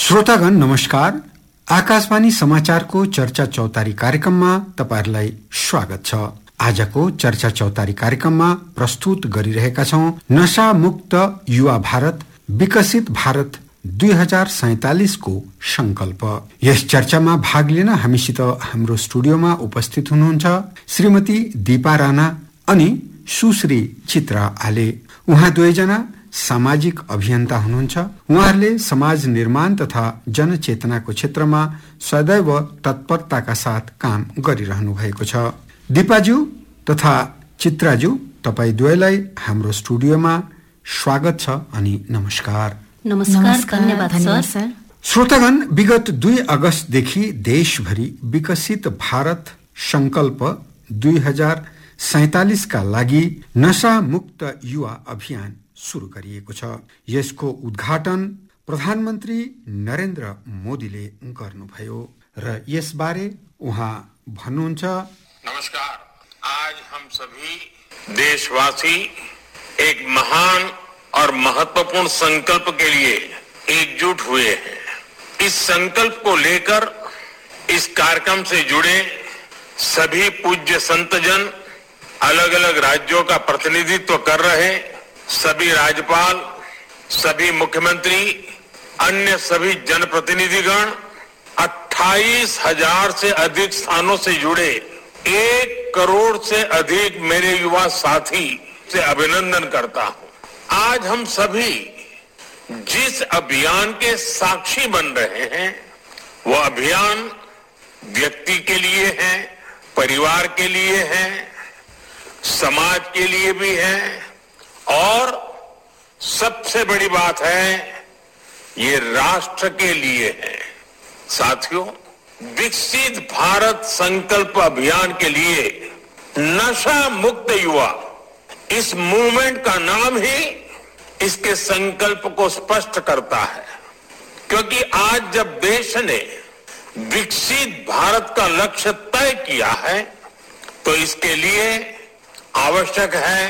श्रोतागण नमस्कार। आकाशवाणी समाचारको चर्चा चौतारी कार्यक्रममा तपाईहरुलाई स्वागत छ। आजको चर्चा चौतारी कार्यक्रममा प्रस्तुत गरिरहेका छौं नशा मुक्त युवा भारत विकसित भारत 2047 को संकल्प। यस चर्चामा भाग लिन हामीसित हाम्रो स्टुडियोमा उपस्थित हुनुहुन्छ श्रीमती दीपा राणा अनि सुश्री चित्रा आले। उहाँ दुवैजना सामाजिक अभियन्ता हुनुहुन्छ। उहाँहरूले समाज निर्माण तथा जनचेतनाको क्षेत्रमा सदैव तत्परताका साथ काम गरिरहनु भएको छ। दीपाज्यू तथा चित्राज्यू, तपाई दुवैलाई हाम्रो स्टुडियोमा स्वागत छ अनि नमस्कार। नमस्कार, धन्यवाद सर। श्रोतागण, विगत 2 अगस्तदेखि देशभरि विकसित भारत संकल्प 2047 का लागि नशा मुक्त युवा अभियान सुरु गरिएको छ। यसको उद्घाटन प्रधानमन्त्री नरेन्द्र मोदीले गर्नुभयो र यसबारे उहाँ भन्नुहुन्छ। नमस्कार। आज हम सभी देशवासी एक महान और महत्वपूर्ण संकल्प के लिए एकजुट हुए हैं। इस संकल्प को लेकर इस कार्यक्रम से जुड़े सभी पूज्य संतजन, अलग अलग राज्यों का प्रतिनिधित्व कर रहे सभी राज्यपाल, सभी मुख्यमंत्री, अन्य सभी जनप्रतिनिधिगण, 28,000 से अधिक स्थानों से जुड़े 1 करोड़ से अधिक मेरे युवा साथी से अभिनंदन करता हूं। आज हम सभी जिस अभियान के साक्षी बन रहे हैं वो अभियान व्यक्ति के लिए है, परिवार के लिए है, समाज के लिए भी है और सबसे बड़ी बात है ये राष्ट्र के लिए है। साथियों, विकसित भारत संकल्प अभियान के लिए नशा मुक्त युवा, इस मूवमेंट का नाम ही इसके संकल्प को स्पष्ट करता है। क्योंकि आज जब देश ने विकसित भारत का लक्ष्य तय किया है तो इसके लिए आवश्यक है